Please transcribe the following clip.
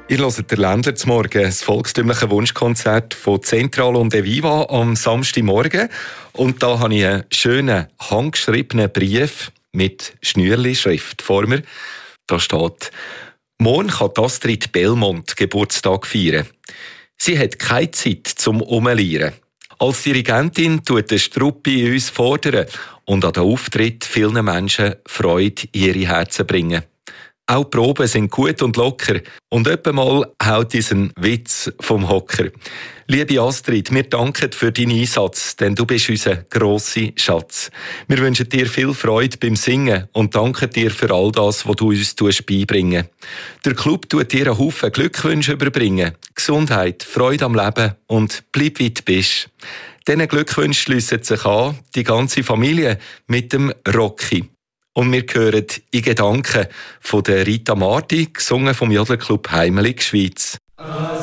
Ihr hört den Ländler zum Morgen, das volkstümliche Wunschkonzert von Zentral und Eviva am Samstagmorgen. Und da habe ich einen schönen, handgeschriebenen Brief mit Schnürli-Schrift vor mir. Da steht: Morgen kann Astrid Belmont Geburtstag feiern. Sie hat keine Zeit zum Umlieren. Als Dirigentin tut der Struppi uns fordern und an den Auftritt vielen Menschen Freude in ihre Herzen bringen. Auch die Proben sind gut und locker und etwa haut uns ein Witz vom Hocker. Liebe Astrid, wir danken für deinen Einsatz, denn du bist unser grosser Schatz. Wir wünschen dir viel Freude beim Singen und danken dir für all das, was du uns beibringen. Der Club tut dir einen Haufen Glückwünsche überbringen. Gesundheit, Freude am Leben und bleib wie du bist. Diesen Glückwünschen schliessen sich an die ganze Familie mit dem Rocky. Und wir hören in Gedanken von der Rita Marti, gesungen vom Jodlerclub Heimelig Schweiz.